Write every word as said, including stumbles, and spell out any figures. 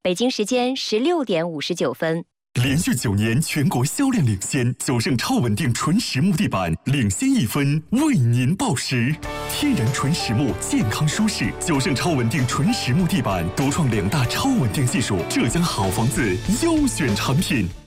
北京时间十六点五十九分。 连续九年全国销量领先，九盛超稳定纯实木地板领先一分，为您报时。天然纯实木，健康舒适，九盛超稳定纯实木地板独创两大超稳定技术，浙江好房子优选产品。